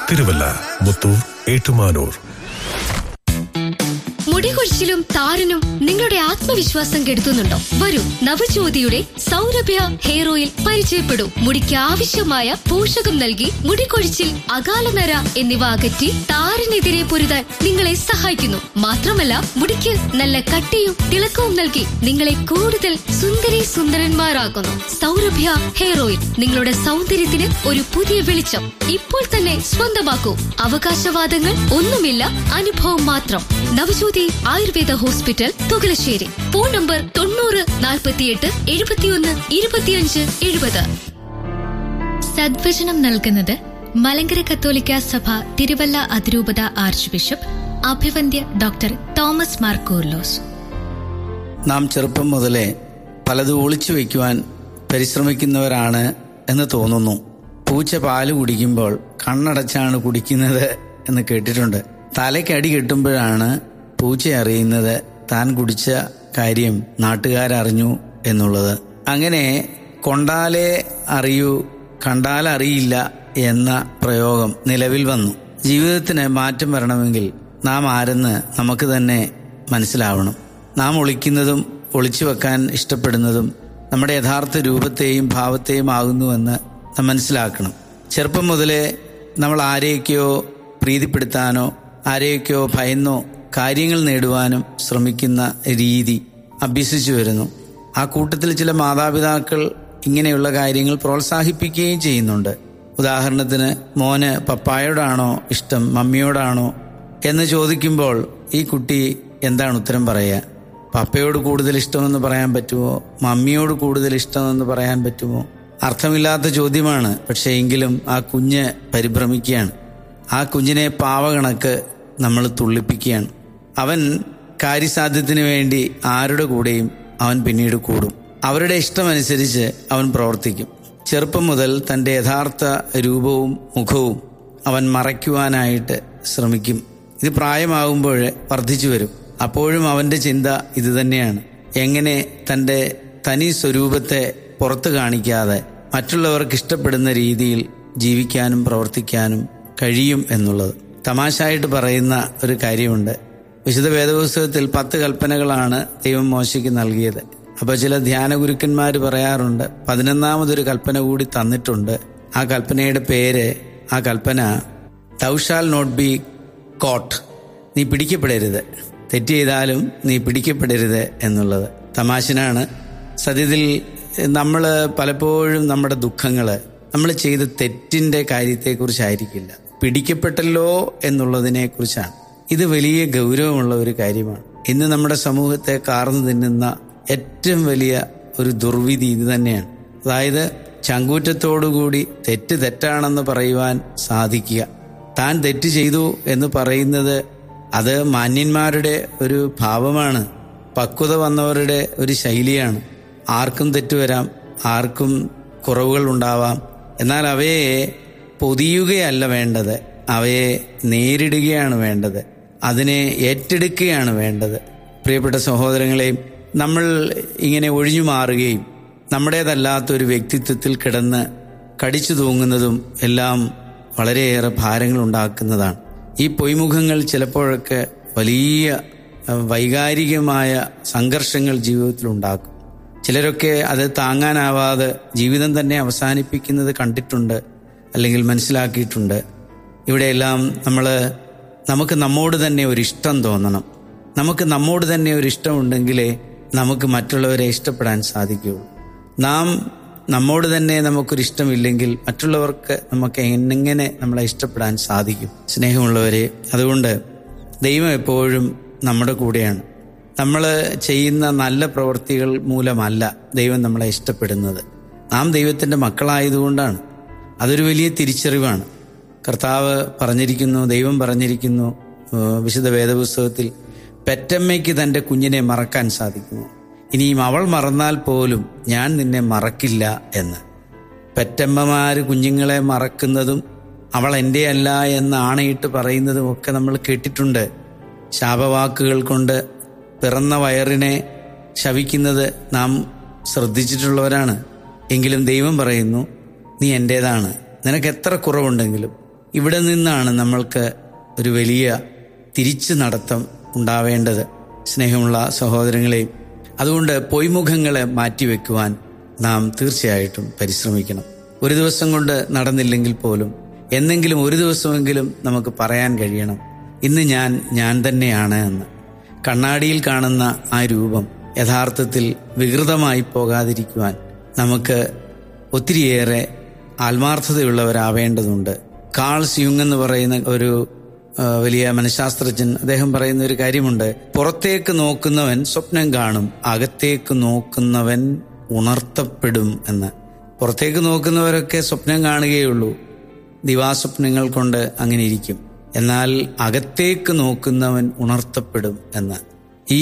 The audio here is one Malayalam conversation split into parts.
തിരുവല്ല, മുത്തൂർ, ഏറ്റുമാനൂർ. മുടികൊഴിച്ചിലും താരനും നിങ്ങളുടെ ആത്മവിശ്വാസം കെടുത്തുന്നുണ്ടോ? വരൂ, നവജ്യോതിയുടെ സൗരഭ്യ ഹെയർ ഓയിൽ പരിചയപ്പെടൂ. മുടിക്ക് ആവശ്യമായ പോഷകം നൽകി മുടികൊഴിച്ചിൽ, അകാലനര എന്നിവ അകറ്റി താരനെതിരെ പൊരുതാൻ നിങ്ങളെ സഹായിക്കുന്നു. മാത്രമല്ല, മുടിക്ക് നല്ല കട്ടിയും തിളക്കവും നൽകി നിങ്ങളെ കൂടുതൽ സുന്ദരി സുന്ദരന്മാരാക്കുന്നു. സൗരഭ്യ ഹെയർ ഓയിൽ നിങ്ങളുടെ സൗന്ദര്യത്തിന് ഒരു പുതിയ വെളിച്ചം. ഇപ്പോൾ തന്നെ സ്വന്തമാക്കൂ. അവകാശവാദങ്ങൾ ഒന്നുമില്ല, അനുഭവം മാത്രം. Navajyothi Ayurveda hospital, Thukalassery. Phone number 90 48 71 25 70. സദ്വചനം നൽകുന്നത് മലങ്കര കത്തോലിക്ക സഭ തിരുവല്ല അതിരൂപത arch bishop അഭിവന്ദ്യ doctor Thomas Mar Coorilos. നാം ചെറുപ്പം മുതലേ പലതും ഒളിച്ചു വയ്ക്കുവാൻ പരിശ്രമിക്കുന്നവരാണ് എന്ന് തോന്നുന്നു. പൂച്ച പാല് കുടിക്കുമ്പോൾ കണ്ണടച്ചാണ് കുടിക്കുന്നത് എന്ന് കേട്ടിട്ടുണ്ട്. തലയ്ക്കടി കിട്ടുമ്പോഴാണ് പൂച്ച അറിയുന്നത് താൻ കുടിച്ച കാര്യം നാട്ടുകാരറിഞ്ഞു എന്നുള്ളത്. അങ്ങനെ കൊണ്ടാലേ അറിയൂ, കണ്ടാലറിയില്ല എന്ന പ്രയോഗം നിലവിൽ വന്നു. ജീവിതത്തിന് മാറ്റം വരണമെങ്കിൽ നാം ആരെന്ന് നമുക്ക് തന്നെ മനസ്സിലാവണം. നാം ഒളിക്കുന്നതും ഒളിച്ചു വെക്കാൻ ഇഷ്ടപ്പെടുന്നതും നമ്മുടെ യഥാർത്ഥ രൂപത്തെയും ഭാവത്തെയും ആകുന്നുവെന്ന് നാം മനസ്സിലാക്കണം. ചെറുപ്പം മുതലേ നമ്മൾ ആരെയൊക്കെയോ പ്രീതിപ്പെടുത്താനോ ആരെയൊക്കെയോ ഭയന്നോ കാര്യങ്ങൾ നേടുവാനും ശ്രമിക്കുന്ന രീതി അഭ്യസിച്ചു വരുന്നു. ആ കൂട്ടത്തിൽ ചില മാതാപിതാക്കൾ ഇങ്ങനെയുള്ള കാര്യങ്ങൾ പ്രോത്സാഹിപ്പിക്കുകയും ചെയ്യുന്നുണ്ട്. ഉദാഹരണത്തിന്, മോന് പപ്പായോടാണോ ഇഷ്ടം മമ്മിയോടാണോ എന്ന് ചോദിക്കുമ്പോൾ ഈ കുട്ടി എന്താണ് ഉത്തരം പറയുക? പപ്പയോട് കൂടുതൽ ഇഷ്ടമെന്ന് പറയാൻ പറ്റുമോ? മമ്മിയോട് കൂടുതൽ ഇഷ്ടമെന്ന് പറയാൻ പറ്റുമോ? അർത്ഥമില്ലാത്ത ചോദ്യമാണ്. പക്ഷേ എങ്കിലും ആ കുഞ്ഞ് പരിഭ്രമിക്കുകയാണ്. ആ കുഞ്ഞിനെ പാവകണക്ക് നമ്മൾ തുള്ളിപ്പിക്കുകയാണ്. അവൻ കാര്യസാധ്യത്തിന് വേണ്ടി ആരുടെ കൂടെയും അവൻ പിന്നീട് കൂടും. അവരുടെ ഇഷ്ടമനുസരിച്ച് അവൻ പ്രവർത്തിക്കും. ചെറുപ്പം മുതൽ തൻ്റെ യഥാർത്ഥ രൂപവും മുഖവും അവൻ മറയ്ക്കുവാനായിട്ട് ശ്രമിക്കും. ഇത് പ്രായമാകുമ്പോൾ വർദ്ധിച്ചു വരും. അപ്പോഴും അവൻ്റെ ചിന്ത ഇത് തന്നെയാണ്: എങ്ങനെ തൻ്റെ തനി സ്വരൂപത്തെ പുറത്തു കാണിക്കാതെ മറ്റുള്ളവർക്ക് ഇഷ്ടപ്പെടുന്ന രീതിയിൽ ജീവിക്കാനും പ്രവർത്തിക്കാനും കഴിയും എന്നുള്ളത്. തമാശയായിട്ട് പറയുന്ന ഒരു കാര്യമുണ്ട്. വിശുദ്ധ വേദപുസ്തകത്തിൽ 10 കൽപ്പനകളാണ് ദൈവം മോശയ്ക്ക് നൽകിയത്. അപ്പോൾ ചില ധ്യാന ഗുരുക്കന്മാർ പറയാറുണ്ട്, 11ാമതൊരു കൽപ്പന കൂടി തന്നിട്ടുണ്ട്. ആ കൽപ്പനയുടെ പേര്, ആ കൽപ്പന "Thou shalt not be caught", നീ പിടിക്കപ്പെടരുത്. തെറ്റ് ചെയ്താലും നീ പിടിക്കപ്പെടരുത് എന്നുള്ളത് തമാശനാണ്. സത്യത്തിൽ നമ്മൾ പലപ്പോഴും നമ്മുടെ ദുഃഖങ്ങൾ നമ്മൾ ചെയ്ത തെറ്റിൻ്റെ കാര്യത്തെക്കുറിച്ചായിരിക്കില്ല, പിടിക്കപ്പെട്ടല്ലോ എന്നുള്ളതിനെ കുറിച്ചാണ്. ഇത് വലിയ ഗൗരവമുള്ള ഒരു കാര്യമാണ്. ഇന്ന് നമ്മുടെ സമൂഹത്തെ കാർന്നു തിന്നുന്ന ഏറ്റവും വലിയ ഒരു ദുർവിധി ഇത് തന്നെയാണ്. അതായത് ചങ്കൂറ്റത്തോടുകൂടി തെറ്റ് തെറ്റാണെന്ന് പറയുവാൻ സാധിക്കുക. താൻ തെറ്റ് ചെയ്തു എന്ന് പറയുന്നത് അത് മാന്യന്മാരുടെ ഒരു ഭാവമാണ്, പക്വത വന്നവരുടെ ഒരു ശൈലിയാണ്. ആർക്കും തെറ്റുവരാം, ആർക്കും കുറവുകൾ ഉണ്ടാവാം. എന്നാൽ അവയെ പൊതിയുകയല്ല വേണ്ടത്, അവയെ നേരിടുകയാണ് വേണ്ടത്, അതിനെ ഏറ്റെടുക്കുകയാണ് വേണ്ടത്. പ്രിയപ്പെട്ട സഹോദരങ്ങളെയും, നമ്മൾ ഇങ്ങനെ ഒഴിഞ്ഞു മാറുകയും നമ്മുടേതല്ലാത്തൊരു വ്യക്തിത്വത്തിൽ കിടന്ന് കടിച്ചു തൂങ്ങുന്നതും എല്ലാം വളരെയേറെ ഭാരങ്ങൾ ഉണ്ടാക്കുന്നതാണ്. ഈ പൊയ്മുഖങ്ങൾ ചിലപ്പോഴൊക്കെ വലിയ വൈകാരികമായ സംഘർഷങ്ങൾ ജീവിതത്തിൽ ഉണ്ടാക്കും. ചിലരൊക്കെ അത് താങ്ങാനാവാതെ ജീവിതം തന്നെ അവസാനിപ്പിക്കുന്നത് കണ്ടിട്ടുണ്ട്, അല്ലെങ്കിൽ മനസ്സിലാക്കിയിട്ടുണ്ട്. ഇവിടെയെല്ലാം നമുക്ക് നമ്മോട് തന്നെ ഒരു ഇഷ്ടം തോന്നണം. നമുക്ക് നമ്മോട് തന്നെ ഒരു ഇഷ്ടമുണ്ടെങ്കിലേ നമുക്ക് മറ്റുള്ളവരെ ഇഷ്ടപ്പെടാൻ സാധിക്കുകയുള്ളൂ. നാം നമ്മോട് തന്നെ നമുക്കൊരിഷ്ടമില്ലെങ്കിൽ മറ്റുള്ളവർക്ക് നമുക്ക് എങ്ങനെ നമ്മളെ ഇഷ്ടപ്പെടാൻ സാധിക്കും? സ്നേഹമുള്ളവരെ, അതുകൊണ്ട് ദൈവം എപ്പോഴും നമ്മുടെ കൂടെയാണ്. നമ്മൾ ചെയ്യുന്ന നല്ല പ്രവൃത്തികൾ മൂലമല്ല ദൈവം നമ്മളെ ഇഷ്ടപ്പെടുന്നത്, നാം ദൈവത്തിൻ്റെ മക്കളായതുകൊണ്ടാണ്. അതൊരു വലിയ തിരിച്ചറിവാണ്. കർത്താവ് പറഞ്ഞിരിക്കുന്നു, ദൈവം പറഞ്ഞിരിക്കുന്നു വിശുദ്ധ വേദപുസ്തകത്തിൽ, പെറ്റമ്മയ്ക്ക് തൻ്റെ കുഞ്ഞിനെ മറക്കാൻ സാധിക്കുമോ? ഇനിയും അവൾ മറന്നാൽ പോലും ഞാൻ നിന്നെ മറക്കില്ല എന്ന്. പെറ്റമ്മമാർ കുഞ്ഞുങ്ങളെ മറക്കുന്നതും അവൾ എൻ്റെ അല്ല എന്ന് ആണയിട്ട് പറയുന്നതും ഒക്കെ നമ്മൾ കേട്ടിട്ടുണ്ട്. ശാപവാക്കുകൾ കൊണ്ട് പിറന്ന വയറിനെ ശപിക്കുന്നത് നാം ശ്രദ്ധിച്ചിട്ടുള്ളവരാണ്. എങ്കിലും ദൈവം പറയുന്നു, നീ എൻ്റേതാണ്. നിനക്ക് എത്ര കുറവുണ്ടെങ്കിലും ഇവിടെ നിന്നാണ് നമ്മൾക്ക് ഒരു വലിയ തിരിച്ചു നടത്തം ഉണ്ടാവേണ്ടത്. സ്നേഹമുള്ള സഹോദരങ്ങളെയും, അതുകൊണ്ട് പൊയ്മുഖങ്ങളെ മാറ്റിവെക്കുവാൻ നാം തീർച്ചയായിട്ടും പരിശ്രമിക്കണം. ഒരു ദിവസം കൊണ്ട് നടന്നില്ലെങ്കിൽ പോലും എന്നെങ്കിലും ഒരു ദിവസമെങ്കിലും നമുക്ക് പറയാൻ കഴിയണം, ഇന്ന് ഞാൻ തന്നെയാണ് എന്ന്. കണ്ണാടിയിൽ കാണുന്ന ആ രൂപം യഥാർത്ഥത്തിൽ വികൃതമായി പോകാതിരിക്കുവാൻ നമുക്ക് ഒത്തിരിയേറെ ആത്മാർത്ഥതയുള്ളവരാവേണ്ടതുണ്ട്. കാൾസ് യുങ് എന്ന് പറയുന്ന ഒരു വലിയ മനഃശാസ്ത്രജ്ഞൻ, അദ്ദേഹം പറയുന്ന ഒരു കാര്യമുണ്ട്, പുറത്തേക്ക് നോക്കുന്നവൻ സ്വപ്നം കാണും, അകത്തേക്ക് നോക്കുന്നവൻ ഉണർത്തപ്പെടും എന്ന്. പുറത്തേക്ക് നോക്കുന്നവരൊക്കെ സ്വപ്നം കാണുകയുള്ളൂ, ദിവാസ്വപ്നങ്ങൾ കൊണ്ട് അങ്ങനെ ഇരിക്കും. എന്നാൽ അകത്തേക്ക് നോക്കുന്നവൻ ഉണർത്തപ്പെടും എന്ന്. ഈ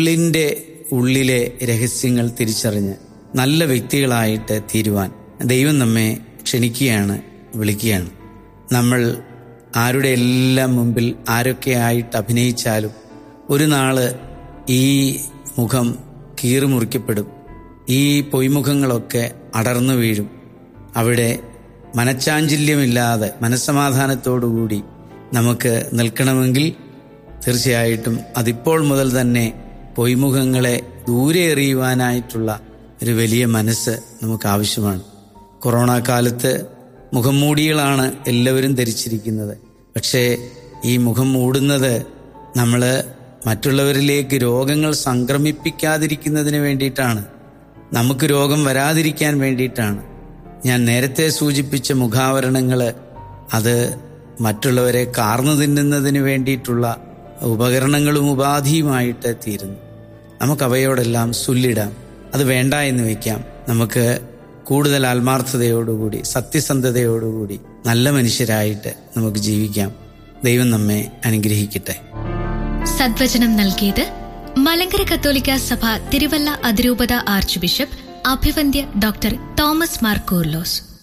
ഉള്ളിലെ രഹസ്യങ്ങൾ തിരിച്ചറിഞ്ഞ് നല്ല വ്യക്തികളായിട്ട് തീരുവാൻ ദൈവം നമ്മെ ക്ഷണിക്കുകയാണ്, വിളിക്കുകയാണ്. നമ്മൾ ആരുടെ എല്ലാം മുമ്പിൽ ആരൊക്കെയായിട്ട് അഭിനയിച്ചാലും ഒരു നാള് ഈ മുഖം കീറിമുറിക്കപ്പെടും. ഈ പൊയ്മുഖങ്ങളൊക്കെ അടർന്നു വീഴും. അവിടെ മനഃചാഞ്ചല്യമില്ലാതെ മനസ്സമാധാനത്തോടുകൂടി നമുക്ക് നിൽക്കണമെങ്കിൽ തീർച്ചയായിട്ടും അതിപ്പോൾ മുതൽ തന്നെ പൊയ്മുഖങ്ങളെ ദൂരെ എറിയുവാനായിട്ടുള്ള ഒരു വലിയ മനസ്സ് നമുക്ക് ആവശ്യമാണ്. കൊറോണ കാലത്ത് മുഖം മൂടികളാണ് എല്ലാവരും ധരിച്ചിരിക്കുന്നത്. പക്ഷേ ഈ മുഖം മൂടുന്നത് നമ്മൾ മറ്റുള്ളവരിലേക്ക് രോഗങ്ങൾ സംക്രമിപ്പിക്കാതിരിക്കുന്നതിന് വേണ്ടിയിട്ടാണ്, നമുക്ക് രോഗം വരാതിരിക്കാൻ വേണ്ടിയിട്ടാണ്. ഞാൻ നേരത്തെ സൂചിപ്പിച്ച മുഖാവരണങ്ങൾ അത് മറ്റുള്ളവരെ കാർന്നു തിന്നുന്നതിന് വേണ്ടിയിട്ടുള്ള ഉപകരണങ്ങളും ഉപാധിയുമായിട്ട് തീരുന്നു. നമുക്കവയോടെല്ലാം സുല്ലിടാം, അത് വേണ്ട എന്ന് വയ്ക്കാം. നമുക്ക് കൂടുതൽ ആത്മാർത്ഥതയോടുകൂടി സത്യസന്ധതയോടുകൂടി നല്ല മനുഷ്യരായിട്ട് നമുക്ക് ജീവിക്കാം. ദൈവം നമ്മെ അനുഗ്രഹിക്കട്ടെ. സദ്വചനം നൽകിയത് മലങ്കര കത്തോലിക്ക സഭ തിരുവല്ല അതിരൂപത arch bishop അഭിവന്ദ്യ doctor Thomas Mar Coorilos.